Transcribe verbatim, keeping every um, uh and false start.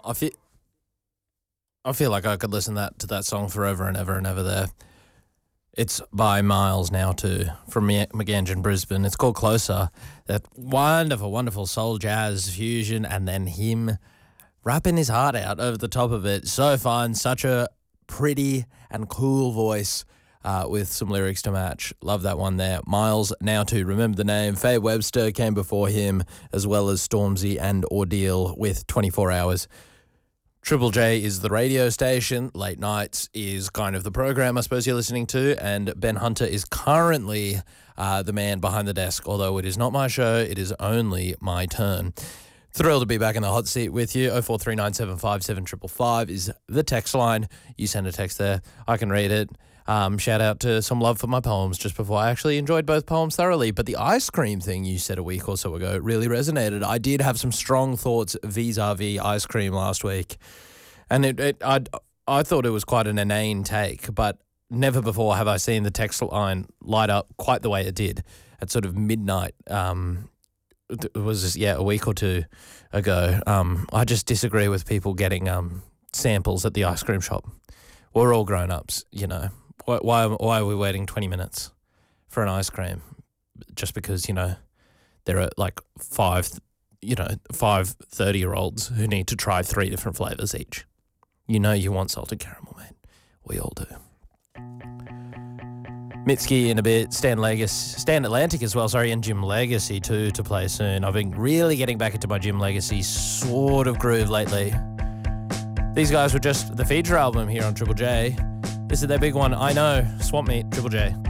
I feel, I feel like I could listen that to that song forever and ever and ever there. It's by Miles Now Too from McGangan, Brisbane. It's called Closer. That wonderful, wonderful soul jazz fusion, and then him rapping his heart out over the top of it. So fun, such a pretty and cool voice uh, with some lyrics to match. Love that one there. Miles Now Too. Remember the name. Faye Webster came before him, as well as Stormzy and Ordeal with twenty-four hours. Triple J is the radio station. Late Nights is kind of the program I suppose you're listening to. And Ben Hunter is currently uh, the man behind the desk, although it is not my show. It is only my turn. Thrilled to be back in the hot seat with you. oh four three nine seven five seven five five is the text line. You send a text there. I can read it. Um, shout out to some love for my poems just before. I actually enjoyed both poems thoroughly, but the ice cream thing you said a week or so ago really resonated. I did have some strong thoughts vis-a-vis ice cream last week, and it, it I I thought it was quite an inane take, but never before have I seen the text line light up quite the way it did at sort of midnight. Um, it was yeah a week or two ago. Um, I just disagree with people getting um samples at the ice cream shop. We're all grown ups, you know. Why, why why are we waiting twenty minutes for an ice cream just because, you know, there are like five, you know, five thirty-year-olds who need to try three different flavours each? You know you want salted caramel, mate. We all do. Mitski in a bit, Stan Legacy, Stan Atlantic as well, sorry, and Jim Legacy too to play soon. I've been really getting back into my Jim Legacy sort of groove lately. These guys were just the feature album here on Triple J. This is their big one, I Know, Swamp Meat, Triple J.